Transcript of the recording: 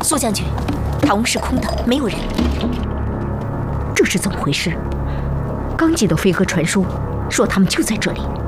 苏将军，塔翁是空的，没有人。 这是怎么回事？刚接到飞鸽传书，说他们就在这里。